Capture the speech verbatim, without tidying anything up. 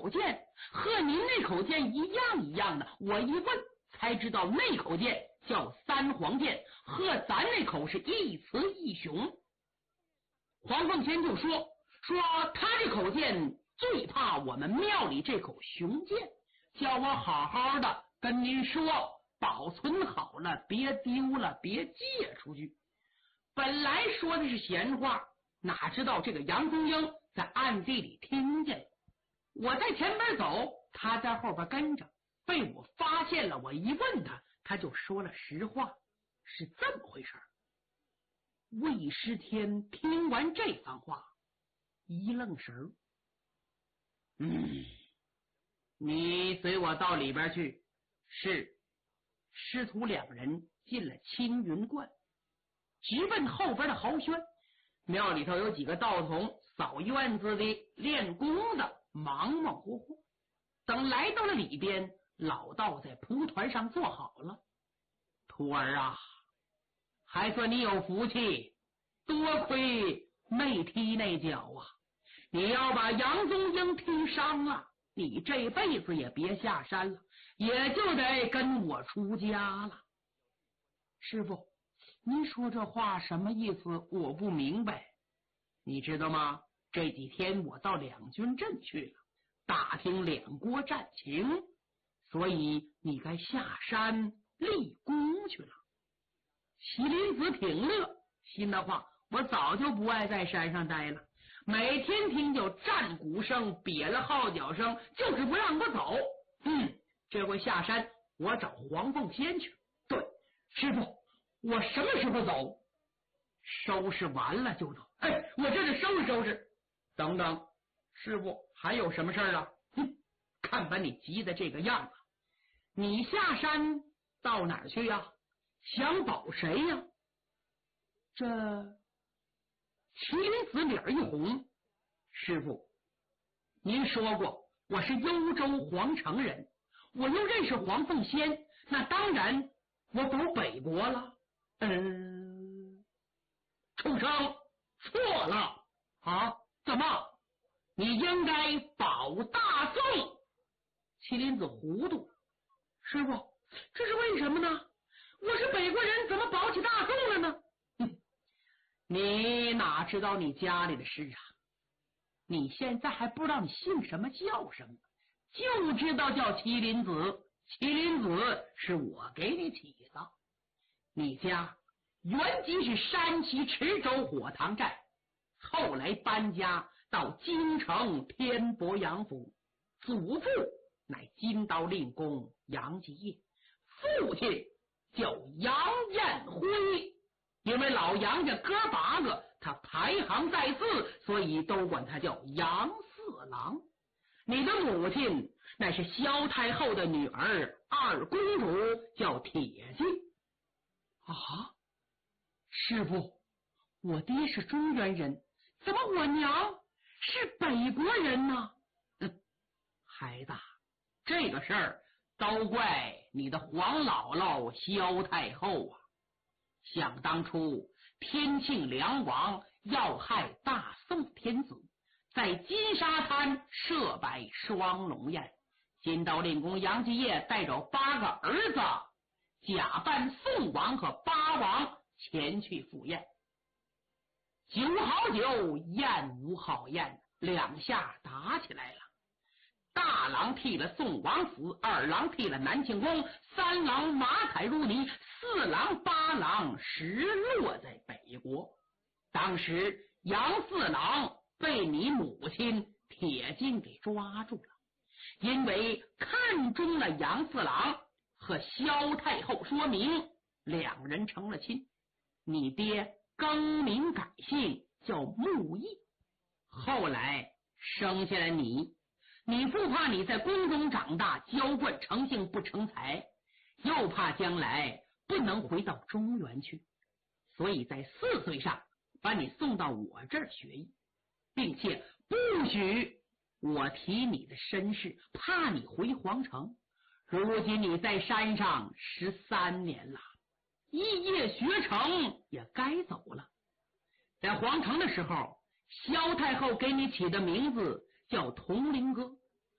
剑和您那口剑一样一样的，我一问才知道那口剑叫三黄剑，和咱那口是一雌一雄。黄凤仙就说说他这口剑最怕我们庙里这口雄剑，叫我好好的跟您说，保存好了，别丢了，别借出去。本来说的是闲话，哪知道这个杨宗英在暗地里听见了。我在前边走，他在后边跟着，被我发现了。我一问他，他就说了实话，是这么回事。魏师天听完这番话，一愣神儿。嗯，你随我到里边去。是。师徒两人进了青云观，直奔后边的豪轩。庙里头有几个道童扫院子的、练功的，忙忙活活。等来到了里边，老道在蒲团上坐好了。徒儿啊，还算你有福气，多亏没踢那脚啊！你要把杨宗英踢伤了，你这辈子也别下山了，也就得跟我出家了。师父，您说这话什么意思？我不明白。你知道吗？这几天我到两军阵去了，打听两国战情，所以你该下山立功去了。麒麟子挺乐，心的话，我早就不爱在山上待了，每天听就战鼓声、瘪了号角声，就是不让我走。嗯，这回下山，我找黄凤仙去。对，师傅，我什么时候走？收拾完了就走。哎，我这是收拾收拾。等等，师傅还有什么事儿啊？哼，看把你急的这个样子，你下山到哪儿去呀、啊？想保谁呀？这麒麟子脸一红，师傅，您说过我是幽州皇城人，我又认识黄凤仙，那当然我保北国了。嗯，畜生，错了啊！怎么？你应该保大宋。麒麟子糊涂，师傅，这是为什么呢？我是北国人，怎么保起大宋了呢？哼，你哪知道你家里的事啊？你现在还不知道你姓什么叫什么，就知道叫麒麟子。麒麟子是我给你起的。你家原籍是山西池州火塘寨，后来搬家到京城天伯阳府，祖父乃金刀令公杨继业，父亲叫杨彦辉，因为老杨家哥八个，他排行在四，所以都管他叫杨四郎。你的母亲乃是萧太后的女儿二公主，叫铁骑。啊，师父，我爹是中原人，怎么我娘是北国人呢？嗯，孩子，这个事儿都怪你的黄姥姥萧太后啊！想当初天庆梁王要害大宋天子，在金沙滩设摆双龙宴，金刀令公杨继业带着八个儿子，假扮宋王和八王前去赴宴。酒好酒，宴无好宴，两下打起来了。大郎替了宋王死，二郎替了南庆宫，三郎马踩如泥，四郎八郎实落在北国。当时杨四郎被你母亲铁金给抓住了，因为看中了杨四郎，和萧太后说明，两人成了亲。你爹更名改姓叫穆义，后来生下了你。你父怕你在宫中长大，娇惯成性不成才，又怕将来不能回到中原去，所以在四岁上把你送到我这儿学艺，并且不许我提你的身世，怕你回皇城。如今你在山上十三年了，一夜学成，也该走了。在皇城的时候，萧太后给你起的名字叫铜陵哥，